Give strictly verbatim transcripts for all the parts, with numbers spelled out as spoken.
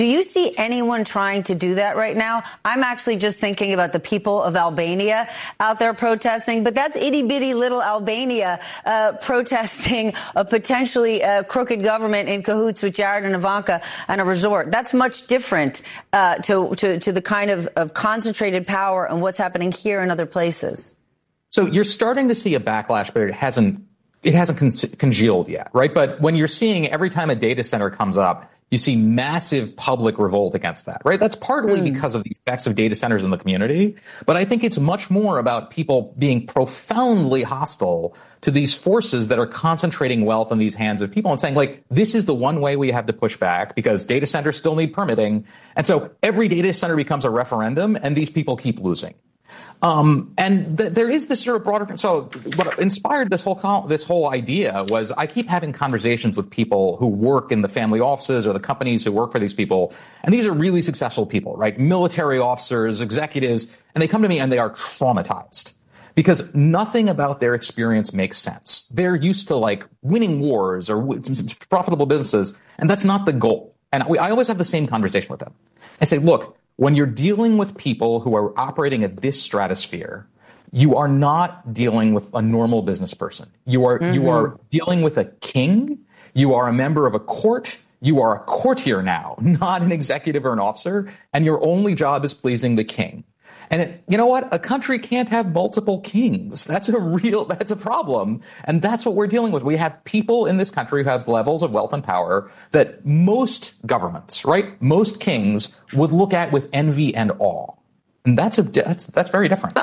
Do you see anyone trying to do that right now? I'm actually just thinking about the people of Albania out there protesting, but that's itty-bitty little Albania uh, protesting a potentially uh, crooked government in cahoots with Jared and Ivanka and a resort. That's much different uh, to, to, to the kind of, of concentrated power and what's happening here and other places. So you're starting to see a backlash, but it hasn't it hasn't con- congealed yet, right? But when you're seeing every time a data center comes up, you see massive public revolt against that, right? That's partly mm. because of the effects of data centers in the community. But I think it's much more about people being profoundly hostile to these forces that are concentrating wealth in these hands of people and saying, like, this is the one way we have to push back because data centers still need permitting. And so every data center becomes a referendum and these people keep losing. Um, and th- there is this sort of broader. So what inspired this whole call, this whole idea was I keep having conversations with people who work in the family offices or the companies who work for these people. And these are really successful people, right? Military officers, executives, and they come to me and they are traumatized because nothing about their experience makes sense. They're used to like winning wars or w- profitable businesses. And that's not the goal. And we, I always have the same conversation with them. I say, look, when you're dealing with people who are operating at this stratosphere, you are not dealing with a normal business person. You are mm-hmm. you are dealing with a king. You are a member of a court. You are a courtier now, not an executive or an officer. And your only job is pleasing the king. And it, you know what? A country can't have multiple kings. That's a real, that's a problem. And that's what we're dealing with. We have people in this country who have levels of wealth and power that most governments, right? Most kings would look at with envy and awe. And that's a, that's, that's very different.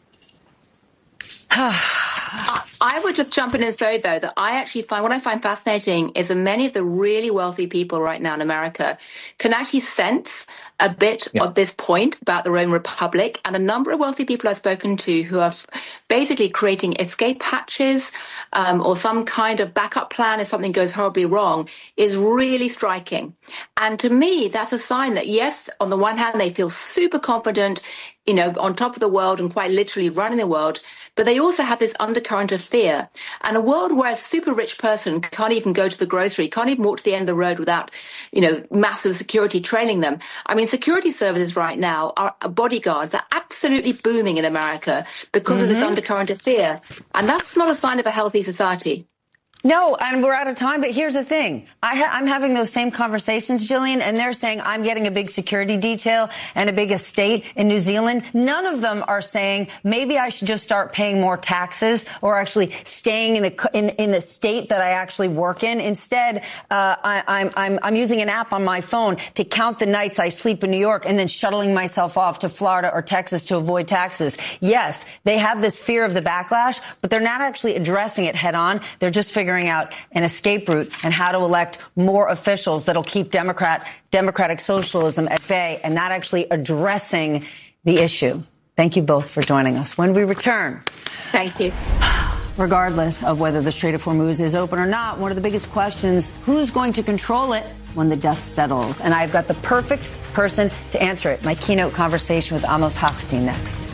I would just jump in and say, though, that I actually find what I find fascinating is that many of the really wealthy people right now in America can actually sense a bit yeah. of this point about their own republic. And a number of wealthy people I've spoken to who are basically creating escape hatches um, or some kind of backup plan if something goes horribly wrong is really striking. And to me, that's a sign that, yes, on the one hand, they feel super confident, you know, on top of the world and quite literally running the world. But they also have this undercurrent of fear. And a world where a super rich person can't even go to the grocery, can't even walk to the end of the road without, you know, massive security trailing them. I mean, security services right now, are bodyguards are absolutely booming in America because mm-hmm. of this undercurrent of fear. And that's not a sign of a healthy society. No, and we're out of time, but here's the thing. I ha- I'm having those same conversations, Jillian, and they're saying I'm getting a big security detail and a big estate in New Zealand. None of them are saying maybe I should just start paying more taxes or actually staying in the in, in the state that I actually work in. Instead, uh, I, I'm, I'm, I'm using an app on my phone to count the nights I sleep in New York and then shuttling myself off to Florida or Texas to avoid taxes. Yes, they have this fear of the backlash, but they're not actually addressing it head on. They're just figuring out an escape route and how to elect more officials that'll keep Democrat democratic socialism at bay and not actually addressing the issue. Thank you both for joining us. When we return. Thank you. Regardless of whether the Strait of Hormuz is open or not, one of the biggest questions, who's going to control it when the dust settles? And I've got the perfect person to answer it. My keynote conversation with Amos Hochstein next.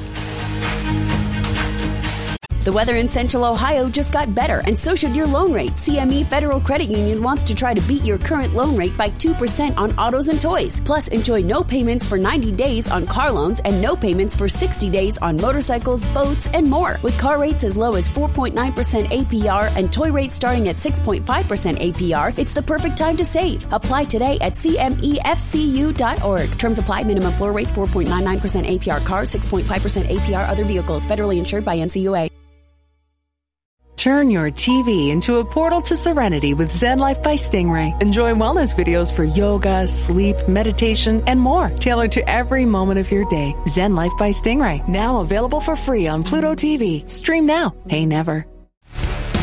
The weather in Central Ohio just got better, and so should your loan rate. C M E Federal Credit Union wants to try to beat your current loan rate by two percent on autos and toys. Plus, enjoy no payments for ninety days on car loans and no payments for sixty days on motorcycles, boats, and more. With car rates as low as four point nine percent A P R and toy rates starting at six point five percent A P R, it's the perfect time to save. Apply today at C M E F C U dot org. Terms apply. Minimum floor rates four point nine nine percent A P R cars, six point five percent A P R other vehicles. Federally insured by N C U A. Turn your T V into a portal to serenity with Zen Life by Stingray. Enjoy wellness videos for yoga, sleep, meditation, and more, tailored to every moment of your day. Zen Life by Stingray, now available for free on Pluto T V. Stream now, pay never.